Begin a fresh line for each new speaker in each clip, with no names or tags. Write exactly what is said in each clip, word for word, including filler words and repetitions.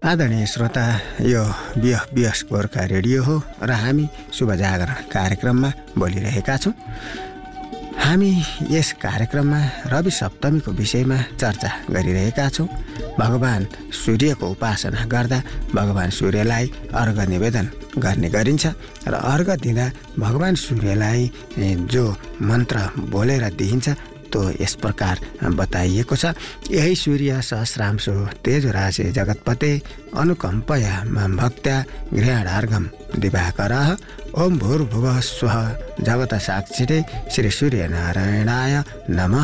आदरणीय श्रोता, यो बिह बिहस गोर्खा रेडियो हो र हामी शुभ जागरण कार्यक्रममा बोलिरहेका छौँ। हामी यस कार्यक्रममा रवि सप्तमीको विषयमा चर्चा गरिरहेका छौँ। भगवान सूर्यको उपासना गर्दा भगवान सूर्यलाई अर्घ निवेदन गर्ने गरिन्छ र अर्घ दिँदा भगवान सूर्यलाई जो मन्त्र बोलेर दिइन्छ तो यस प्रकार बताइएको छ। यही सूर्य सहस्रांशो तेजराशे जगत्पते अनुकम्पया मां भक्त्या गृहाणार्घम दिवाकरः ओम भूर्भुवः स्वः जगत साक्षिणे श्री सूर्यनारायणाय नमः।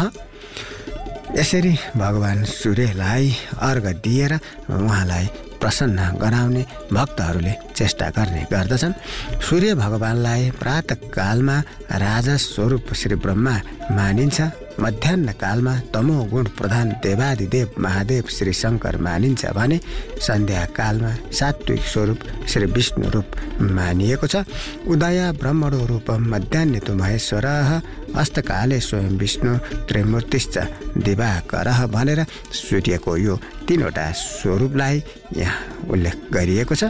यसरी भगवान सूर्यलाई अर्घ दिएर उहाँलाई प्रसन्न गराउने भक्तहरूले चेष्टा गर्ने गर्दछन्। सूर्य भगवानलाई प्रातःकालमा राजा स्वरूप श्री ब्रह्मा मानिन्छ। मध्याह्न कालमा तमो गुण प्रधान देवादिदेव महादेव श्री शङ्कर मानिन्छ भने सन्ध्याकालमा सात्विक स्वरूप श्री विष्णु रूप मानिएको छ। उदय ब्रह्मणो रूपम मध्याह्ने तु महेश्वरः अस्तकाले स्वयं विष्णु त्रिमूर्तिश्च दिवाकरः भनेर सूर्यको यो तीनवटा स्वरूपलाई यहाँ उल्लेख गरिएको छ।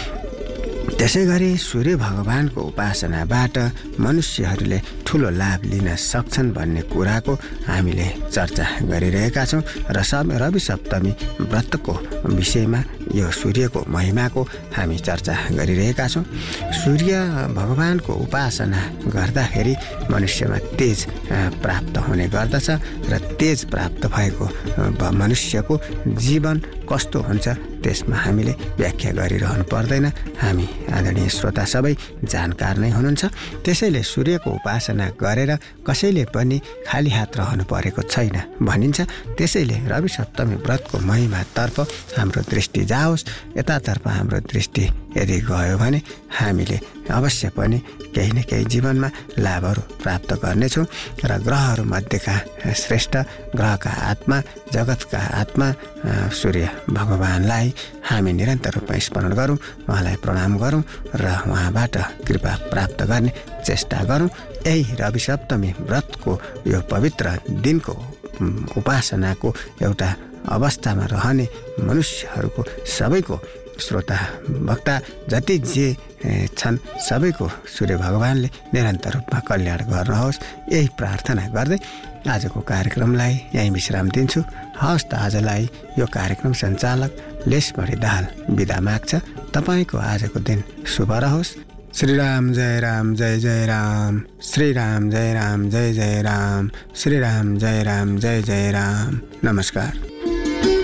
त्यसै गरी सूर्य भगवानको उपासनाबाट मनुष्यहरूले ठुलो लाभ लिन सक्छन् भन्ने कुराको हामीले चर्चा गरिरहेका छौँ र सब रवि सप्तमी व्रतको विषयमा यो सूर्यको महिमाको हामी चर्चा गरिरहेका छौँ। सूर्य भगवानको उपासना गर्दाखेरि मनुष्यमा तेज प्राप्त हुने गर्दछ र तेज प्राप्त भएको मनुष्यको जीवन कस्तो हुन्छ त्यसमा हामीले व्याख्या गरिरहनु पर्दैन। हामी आदरणीय श्रोता सबै जानकार नै हुनुहुन्छ। त्यसैले सूर्यको उपासना गरेर कसैले पनि खाली हात रहनु परेको छैन भनिन्छ। त्यसैले रवि सप्तमी व्रतको महिमातर्फ हाम्रो दृष्टि जाओस्। यतातर्फ हाम्रो दृष्टि यदि गयो भने हामीले अवश्य पनि केही न केही जीवनमा लाभहरू प्राप्त गर्नेछौँ र ग्रहहरू मध्येका श्रेष्ठ ग्रहका आत्मा जगतका आत्मा सूर्य भगवानलाई हामी निरन्तर रूपमा स्मरण गरौँ, उहाँलाई प्रणाम गरौँ र उहाँबाट कृपा प्राप्त गर्ने चेष्टा गरौँ। यही रवि सप्तमी व्रतको यो पवित्र दिनको उपासनाको एउटा अवस्थामा रहने मनुष्यहरूको सबैको श्रोता वक्ता जति जे छन् सबैको सूर्य भगवानले निरन्तर रूपमा कल्याण गर्नुहोस्, यही प्रार्थना गर्दै आजको कार्यक्रमलाई यहीँ विश्राम दिन्छु। हवस् त आजलाई यो कार्यक्रम सञ्चालक लेसमणि दाहाल बिदा माग्छ। तपाईँको आजको दिन शुभ रहोस्। श्रीराम जय राम जय जय राम, श्रीराम जय राम जय जय राम, श्रीराम जय राम जय जय राम। नमस्कार।